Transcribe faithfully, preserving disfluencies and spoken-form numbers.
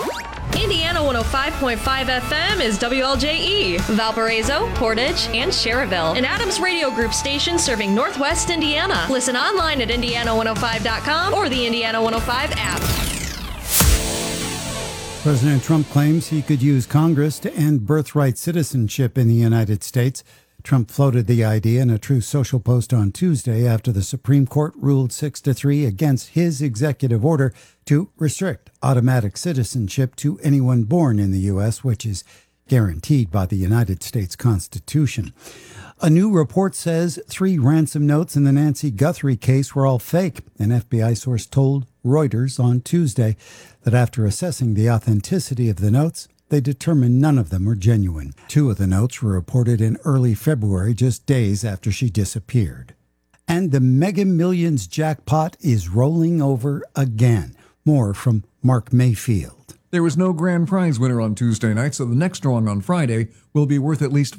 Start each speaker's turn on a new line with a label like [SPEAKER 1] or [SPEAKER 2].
[SPEAKER 1] Indiana one oh five point five F M is W L J E, Valparaiso, Portage, and Sherrville, an Adams Radio Group station serving Northwest Indiana. Listen online at indiana one oh five dot com or the Indiana one oh five app.
[SPEAKER 2] President Trump claims he could use Congress to end birthright citizenship in the United States. Trump floated the idea in a Truth Social post on Tuesday after the Supreme Court ruled six to three against his executive order to restrict automatic citizenship to anyone born in the U S, which is guaranteed by the United States Constitution. A new report says three ransom notes in the Nancy Guthrie case were all fake. An F B I source told Reuters on Tuesday that after assessing the authenticity of the notes, they determined none of them were genuine. Two of the notes were reported in early February, just days after she disappeared. And the Mega Millions jackpot is rolling over again. More from Mark Mayfield.
[SPEAKER 3] There was no grand prize winner on Tuesday night, so the next drawing on Friday will be worth at least